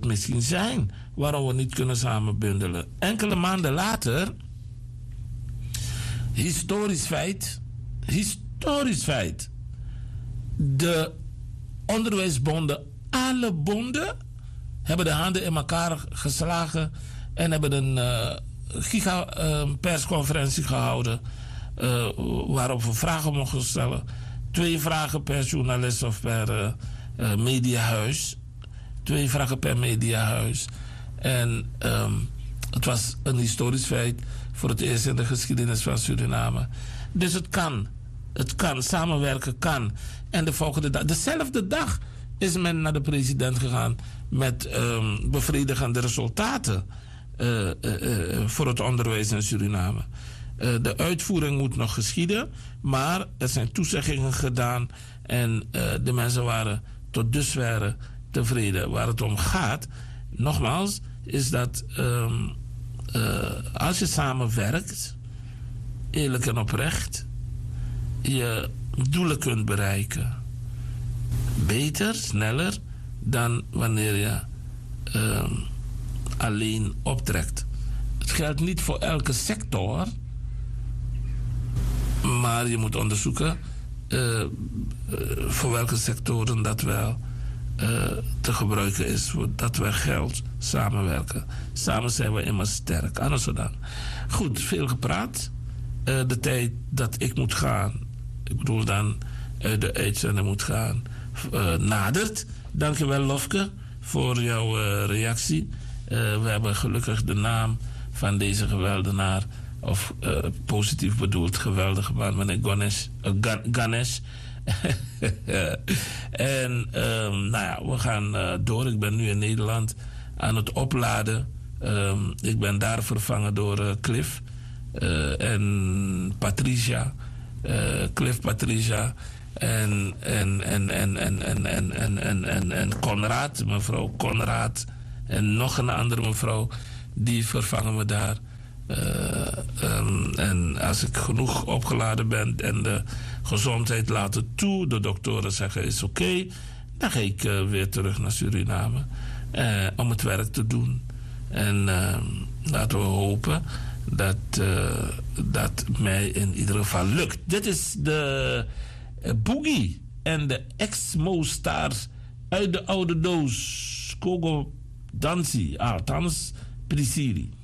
het misschien zijn waarom we niet kunnen samenbundelen. Enkele maanden later, historisch feit, de onderwijsbonden, alle bonden, hebben de handen in elkaar geslagen en hebben een persconferentie gehouden waarop we vragen mochten stellen. 2 vragen per journalist of per mediahuis. 2 vragen per mediahuis. En het was een historisch feit voor het eerst in de geschiedenis van Suriname. Dus het kan. Het kan. Samenwerken kan. En de volgende dag, dezelfde dag, is men naar de president gegaan met bevredigende resultaten voor het onderwijs in Suriname. De uitvoering moet nog geschieden, maar er zijn toezeggingen gedaan en de mensen waren tot dusverre tevreden. Waar het om gaat, nogmaals, is dat als je samenwerkt, eerlijk en oprecht, je doelen kunt bereiken. Beter, sneller dan wanneer je alleen optrekt. Het geldt niet voor elke sector, maar je moet onderzoeken voor welke sectoren dat wel te gebruiken is. Dat we geld samenwerken. Samen zijn we immer sterk. Anders dan. Goed, veel gepraat. De tijd dat ik moet gaan, ik bedoel dan de uitzending moet gaan, nadert. Dankjewel Lofke voor jouw reactie. We hebben gelukkig de naam van deze geweldenaar, of positief bedoeld geweldige man, meneer Ganesh. En nou ja, we gaan door. Ik ben nu in Nederland aan het opladen. Ik ben daar vervangen door Cliff en Patricia. Cliff, Patricia en Conrad, mevrouw Conrad en nog een andere mevrouw, die vervangen me daar. En als ik genoeg opgeladen ben en de gezondheid laat het toe, de doktoren zeggen is oké, dan ga ik weer terug naar Suriname om het werk te doen. En laten we hopen dat mij in ieder geval lukt. Dit is de Boogie en de Exmo-stars uit de oude doos. Kogo Dansi, althans Prisiri.